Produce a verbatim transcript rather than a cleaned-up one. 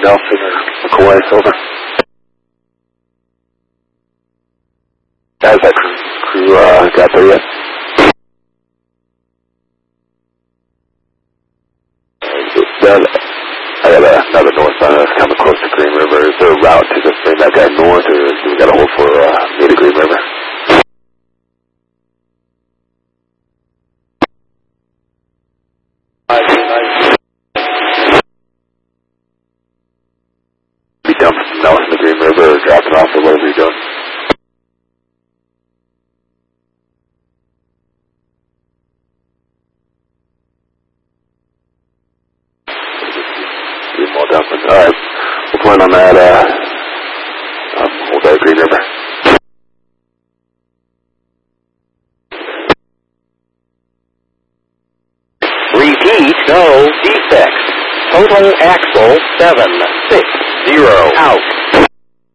Nelson or McCoy, over. Has that crew, crew uh, got there yet? Down, I got a, another north sign that's coming close to Green River. Is there a route to just bring that guy north, or do we got a hold for uh, near the Green River? Be dumping some Nelson to Green River or dropping off or whatever you're doing. More dumping. Alright, we'll plan on that, uh, um, hold that Green River. Repeat, no defects. Total axle seven six zero out.